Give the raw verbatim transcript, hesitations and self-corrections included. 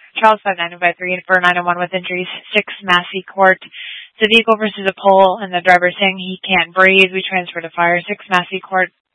Charles five nine five three and for nine oh one with injuries. six Massey Court. The vehicle versus a pole and the driver saying he can't breathe. We transfer to fire. six Massey Court.